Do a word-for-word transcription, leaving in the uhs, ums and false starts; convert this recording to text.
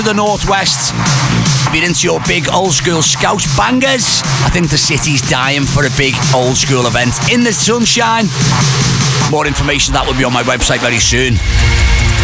the Northwest. If you're into your big old school Scouse bangers, I think the city's dying for a big old school event in the sunshine. More information that will be on my website very soon.